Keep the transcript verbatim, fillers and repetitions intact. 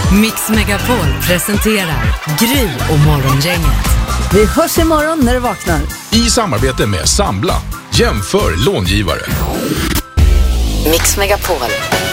Mix Megapol presenterar Gry och Morgongänget. Vi hörs imorgon när du vaknar. I samarbete med Sambla. Jämför långivare. Mix Megapol.